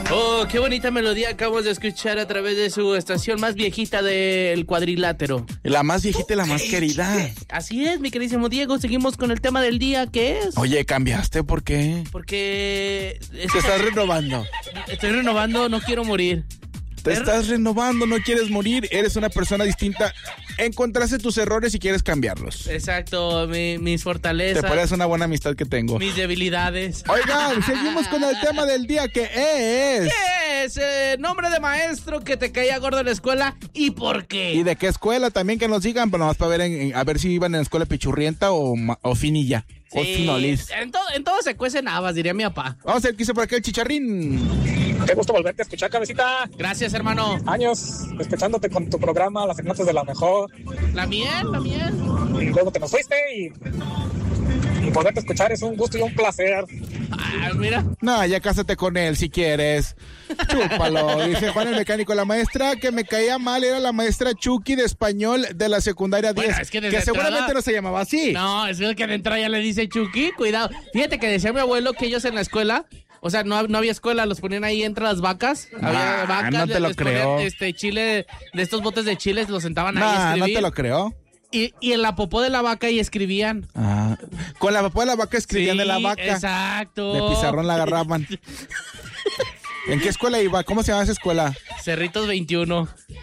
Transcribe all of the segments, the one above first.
Oh, qué bonita melodía acabamos de escuchar a través de su estación más viejita del cuadrilátero. La más viejita y la más querida. Así es, mi queridísimo Diego. Seguimos con el tema del día, ¿qué es? Oye, ¿cambiaste? ¿Por qué? Porque... Te estás renovando. Estoy renovando, no quiero morir. Te estás renovando, no quieres morir, eres una persona distinta. Encontraste tus errores y quieres cambiarlos. Exacto, mis fortalezas. Te parece una buena amistad que tengo. Mis debilidades. Oigan, seguimos con el tema del día, que es... ¿Qué es? Nombre de maestro que te caía gordo en la escuela y por qué. ¿Y de qué escuela? También que nos digan, pero nomás para ver, a ver si iban en la escuela pichurrienta o finilla. Sí, o finolis. En todo se cuecen habas, diría mi papá. Vamos a ver qué hizo por acá el chicharrín. Qué gusto volverte a escuchar, cabecita. Gracias, hermano. Años escuchándote con tu programa, las enlaces de la mejor. La miel. Y luego te nos fuiste y poderte escuchar es un gusto y un placer. Ah, mira. No, ya cásate con él si quieres. Chúpalo. Dice Juan el mecánico, la maestra que me caía mal era la maestra Chucky de español de la secundaria 10. Bueno, es que seguramente no se llamaba así. No, es que de entrada ya le dice Chucky, cuidado. Fíjate que decía mi abuelo que ellos en la escuela, o sea, no había escuela, los ponían ahí entre las vacas. Había vacas, no te lo creo. Ponían, chile, de estos botes de chiles, los sentaban ahí a escribir. No te lo creo. Y en la popó de la vaca y escribían. Ah, con la popó de la vaca escribían de la vaca. Exacto. De pizarrón la agarraban. ¿En qué escuela iba? ¿Cómo se llama esa escuela? Cerritos 21.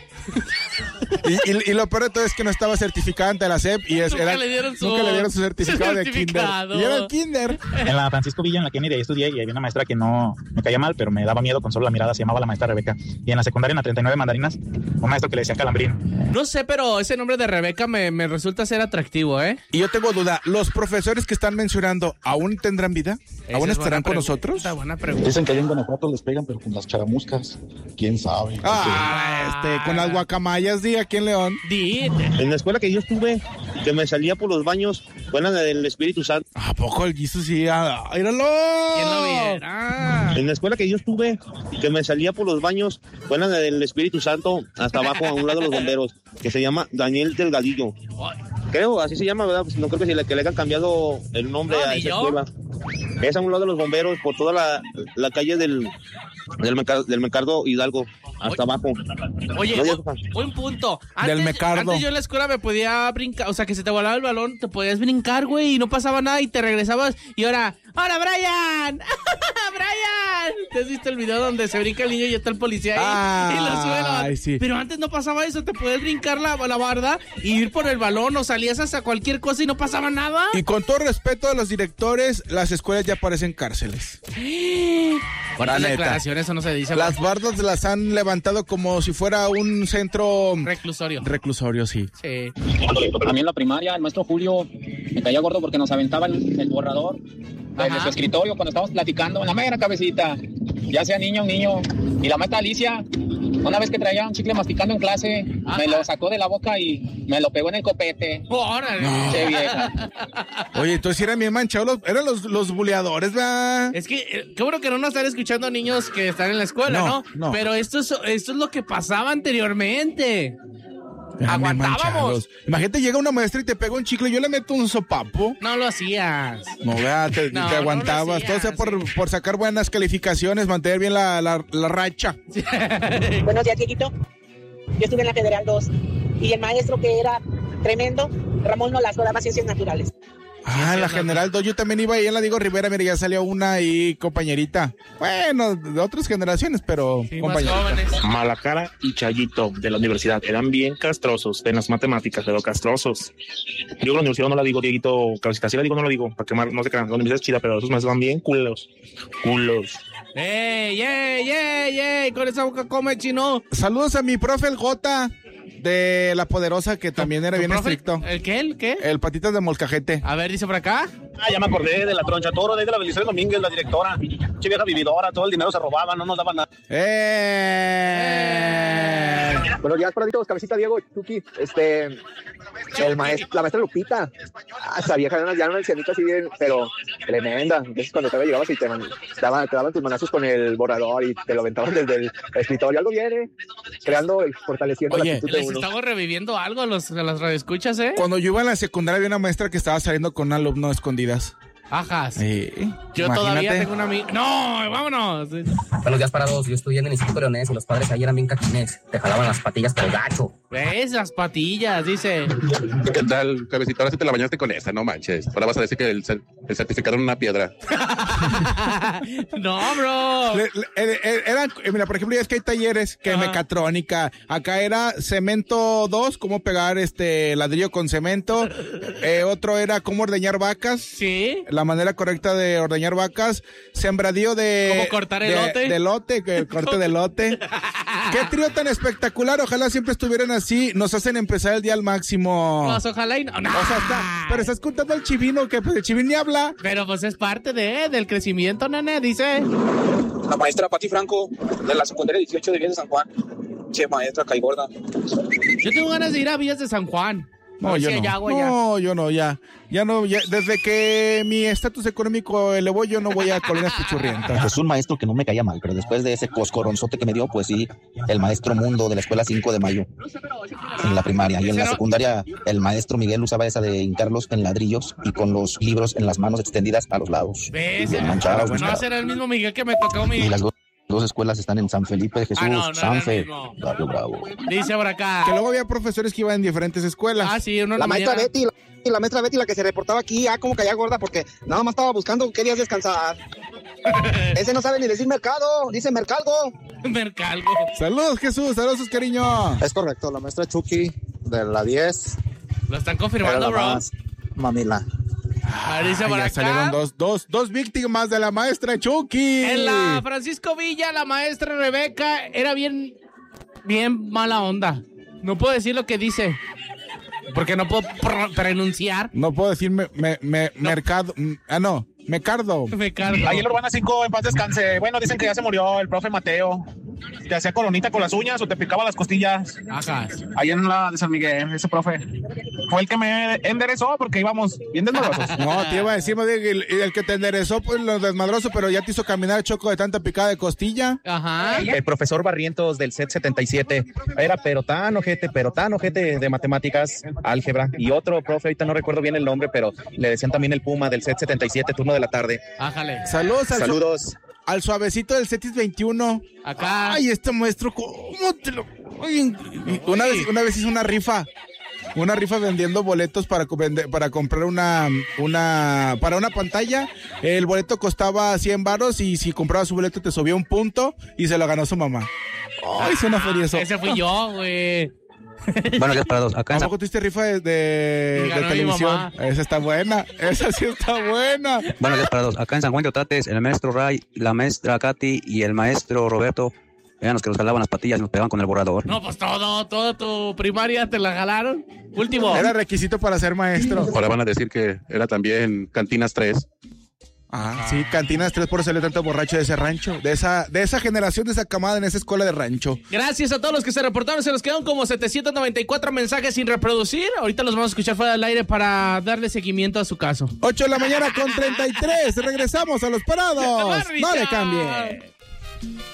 Y lo peor de todo es que no estaba certificada ante la SEP y nunca le dieron su certificado de kinder. Y era el kinder. En la Francisco Villa, en la Kennedy, ahí estudié y había una maestra que no me caía mal, pero me daba miedo con solo la mirada, se llamaba la maestra Rebeca. Y en la secundaria, en la 39 Mandarinas, un maestro que le decía Calambrín. No sé, pero ese nombre de Rebeca me resulta ser atractivo, ¿eh? Y yo tengo duda, ¿los profesores que están mencionando aún tendrán vida? ¿Aún estarán con nosotros? Buena pregunta. Dicen que allá en Guanajuato les pegan, pero con las charamuscas. ¿Quién sabe? Con las guacamayas, aquí en León. En la escuela que yo estuve, que me salía por los baños, fue la del Espíritu Santo. ¿A poco el guiso sí? ¡Míralo! ¿Quién lo viera? En la escuela que yo estuve, que me salía por los baños, fue la del Espíritu Santo, hasta abajo, a un lado de los bomberos, que se llama Daniel Delgadillo. Creo, así se llama, ¿verdad? Pues no creo que le hayan cambiado el nombre a esa escuela. Es a un lado de los bomberos, por toda la calle del Mercado Hidalgo, hasta abajo. Oye, buen punto. Del Mecardo. Antes yo en la escuela me podía brincar, o sea, que se te volaba el balón, te podías brincar, güey, y no pasaba nada y te regresabas. Y ahora, Brian! ¡Brian! ¿Te has visto el video donde se brinca el niño y está el policía ahí? Y lo sube sí. Pero antes no pasaba eso, te podías brincar la barda y ir por el balón o salías hasta cualquier cosa y no pasaba nada. Y con todo respeto a los directores, las escuelas ya parecen cárceles. Buenas declaraciones, eso no se dice. Las bardas las han levantado como si fuera un centro... Reclusorio, sí. A mí en la primaria, el maestro Julio me caía gordo porque nos aventaba el borrador de su escritorio cuando estábamos platicando en la mera cabecita. Ya sea niño. Y la maestra Alicia, una vez que traía un chicle masticando en clase, me lo sacó de la boca y me lo pegó en el copete. ¡Órale! No. Che vieja. Oye, entonces eran bien manchados, eran los buleadores, ¿verdad? Es que, qué bueno que no nos están escuchando niños que están en la escuela, ¿no? Pero esto es lo que pasaba anteriormente. Aguantábamos. Imagínate, llega una maestra y te pega un chicle, yo le meto un sopapo. No lo hacías. No, vea, te aguantabas. No todo sea por sacar buenas calificaciones, mantener bien la racha. Buenos días, Dieguito. Yo estuve en la Federal 2 y el maestro que era tremendo, Ramón Nolasco, daba ciencias naturales. La General 2, yo también iba ahí en la Diego Rivera, mira, ya salió una ahí, compañerita. Bueno, de otras generaciones, pero compañerita. Malacara y Chayito de la universidad eran bien castrosos en las matemáticas, pero castrosos. Yo la universidad no la digo, Dieguito, casi la digo, no la digo, para quemar, no sé qué, la universidad es chida, pero esos maestros van bien culos. ¡Ey! Con esa boca come, chino. Saludos a mi profe, el Jota. De La Poderosa, que también era bien estricto. ¿El qué? ¿El qué? El Patitas de Molcajete. A ver, dice por acá. Ya me acordé de la Troncha Toro, de la Belisario Domínguez, la directora. Che vieja vividora, todo el dinero se robaba, no nos daban nada. Buenos días, perditos, cabecita Diego, Chucky, la maestra Lupita, esa vieja ya una ancianita así bien, pero tremenda. Entonces cuando te llegabas y te daban tus manazos con el borrador y te lo aventaban desde el escritorio, algo viene creando y fortaleciendo la actitud de uno. Estamos reviviendo algo a las radioescuchas, ¿eh? Cuando yo iba en la secundaria había una maestra que estaba saliendo con un alumno a escondidas. Ajas. Sí, Yo imagínate. todavía tengo una amiga. ¡No! ¡Vámonos! Buenos días para todos. Yo estudié en el Instituto Leonés y los padres ahí eran bien cachines. Te jalaban las patillas pero gacho. ¿Ves? Las patillas, dice. ¿Qué tal, cabecita? Ahora sí te la bañaste con esa, no manches. Ahora vas a decir que el certificado era una piedra. No, bro. Mira, por ejemplo, ya es que hay talleres que mecatrónica. Acá era cemento 2, cómo pegar ladrillo con cemento. Otro era cómo ordeñar vacas. Sí. La manera correcta de ordeñar vacas. Sembradío de... ¿Cómo cortar elote? De elote, el corte de elote. Qué trío tan espectacular. Ojalá siempre estuvieran así. Nos hacen empezar el día al máximo. Pues ojalá y no. O sea, pero estás contando al chivino, que pues el chivín ni habla. Pero pues es parte del crecimiento, nene, dice. La maestra Pati Franco, de la secundaria 18 de Villas de San Juan. Che, maestra, caí gorda. Yo tengo ganas de ir a Villas de San Juan. No, yo no. Yo no, ya. Desde que mi estatus económico elevó, yo no voy a colinas pichurrientas. Pues un maestro que no me caía mal, pero después de ese coscoronzote que me dio, pues sí, el maestro Mundo de la escuela 5 de Mayo, en la primaria. Y en la secundaria, el maestro Miguel usaba esa de hincarlos en ladrillos y con los libros en las manos extendidas a los lados. ¿Ves? Bien manchados. No será el mismo Miguel que me tocó mi... Y las dos escuelas están en San Felipe de Jesús, Sanfe, Barrio Bravo. Dice por acá. Que luego había profesores que iban en diferentes escuelas. Ah, sí, uno en La la maestra mañana. Betty, la maestra Betty, la que se reportaba aquí, como caía gorda porque nada más estaba buscando qué días descansar. Ese no sabe ni decir mercado, dice mercalgo. Mercalgo. Saludos, Jesús, saludos, cariño. Es correcto, la maestra Chucky de la 10. Lo están confirmando, bro. Mamila. Dice por Ya acá. salieron dos víctimas de la maestra Chucky. En la Francisco Villa, la maestra Rebeca era bien mala onda. No puedo decir lo que dice. Porque no puedo pronunciar. No puedo decir mercado. Mecardo. Ahí en Urbana 5, en paz descanse. Bueno, dicen que ya se murió el profe Mateo. Te hacía coronita con las uñas o te picaba las costillas. Ajá. Ahí en la de San Miguel, ese profe. Fue el que me enderezó porque íbamos bien desmadrosos. No, te iba a decir, el que te enderezó, pues lo desmadroso, pero ya te hizo caminar choco de tanta picada de costilla. Ajá. El profesor Barrientos del set 77 era pero tan ojete de matemáticas, álgebra. Y otro profe, ahorita no recuerdo bien el nombre, pero le decían también el Puma del set 77, turno de la tarde. Ájale. Saludos. Al suavecito del Cetis 21. Acá. Ay, este maestro, ¿cómo te lo...? Ay, una vez hizo una rifa. Una rifa vendiendo boletos para comprar para una pantalla. El boleto costaba 100 varos y si comprabas su boleto te subía un punto y se lo ganó su mamá. Ay, suena furioso. Ese fui yo, güey. Bueno, ya para dos. Acá ¿A poco tuviste rifa de televisión? Esa está buena. Esa sí está buena. Bueno, ya para dos. Acá en San Juan de Otates, el maestro Ray, la maestra Katy y el maestro Roberto eran los que nos jalaban las patillas y nos pegaban con el borrador. No, pues toda tu primaria te la jalaron. Último. Era requisito para ser maestro. Ahora van a decir que era también Cantinas 3. Sí, Cantinas 3, por eso salió tanto borracho de ese rancho, de esa generación, de esa camada en esa escuela de rancho. Gracias a todos los que se reportaron, se nos quedaron como 794 mensajes sin reproducir. Ahorita los vamos a escuchar fuera del aire para darle seguimiento a su caso. 8 de la mañana con 33, regresamos a Los Parados. No le cambie.